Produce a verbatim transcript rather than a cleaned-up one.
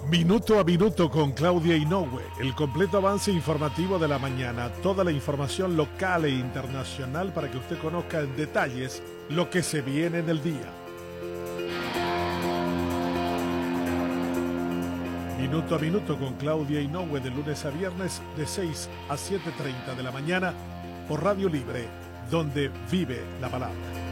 Minuto a minuto con Claudia Inoue, el completo avance informativo de la mañana, toda la información local e internacional para que usted conozca en detalles lo que se viene en el día. Minuto a minuto con Claudia Inoue de lunes a viernes de seis a siete y media de la mañana por Radio Libre, donde vive la palabra.